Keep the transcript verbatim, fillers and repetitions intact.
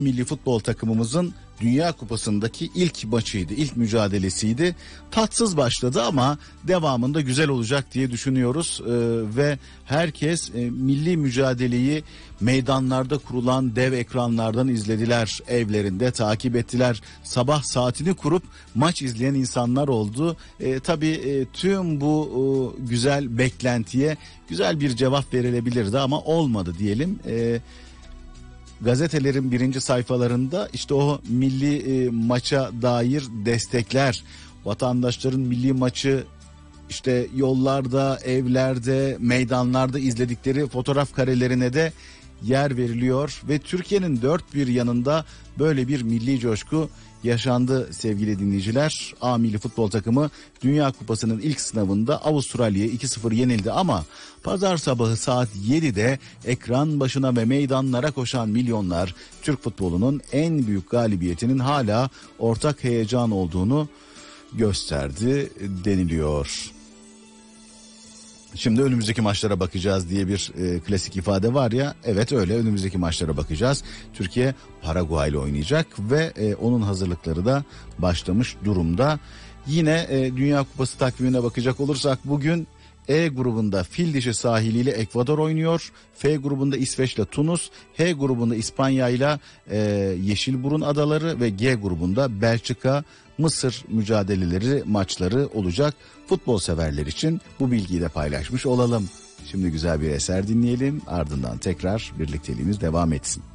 Milli futbol takımımızın Dünya Kupası'ndaki ilk maçıydı, ilk mücadelesiydi. Tatsız başladı ama devamında güzel olacak diye düşünüyoruz. Ee, ve herkes e, milli mücadeleyi meydanlarda kurulan dev ekranlardan izlediler, evlerinde takip ettiler. Sabah saatini kurup maç izleyen insanlar oldu. Ee, tabii e, tüm bu e, güzel beklentiye güzel bir cevap verilebilirdi ama olmadı diyelim. Ee, Gazetelerin birinci sayfalarında işte o milli e, maça dair destekler, vatandaşların milli maçı işte yollarda, evlerde, meydanlarda izledikleri fotoğraf karelerine de yer veriliyor ve Türkiye'nin dört bir yanında böyle bir milli coşku yaşandı sevgili dinleyiciler. A milli futbol takımı Dünya Kupası'nın ilk sınavında Avustralya'ya iki sıfır yenildi ama pazar sabahı saat yedide ekran başına ve meydanlara koşan milyonlar Türk futbolunun en büyük galibiyetinin hala ortak heyecan olduğunu gösterdi deniliyor. Şimdi önümüzdeki maçlara bakacağız diye bir e, klasik ifade var ya, evet öyle, önümüzdeki maçlara bakacağız. Türkiye Paraguay ile oynayacak ve e, onun hazırlıkları da başlamış durumda. Yine e, Dünya Kupası takvimine bakacak olursak bugün E grubunda Fil sahiliyle Ekvador oynuyor. F grubunda İsveç ile Tunus, H grubunda İspanya ile e, Yeşilburun Adaları ve G grubunda Belçika, Mısır mücadeleleri, maçları olacak. Futbol severler için bu bilgiyi de paylaşmış olalım. Şimdi güzel bir eser dinleyelim, ardından tekrar birlikteliğimiz devam etsin.